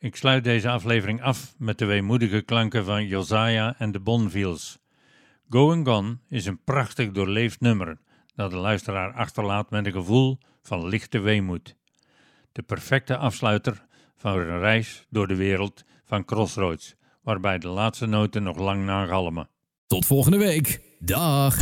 Ik sluit deze aflevering af met de weemoedige klanken van Josiah en de Bonvilles. Going Gone is een prachtig doorleefd nummer dat de luisteraar achterlaat met een gevoel van lichte weemoed. De perfecte afsluiter van een reis door de wereld van Crossroads, waarbij de laatste noten nog lang nagalmen. Tot volgende week. Dag!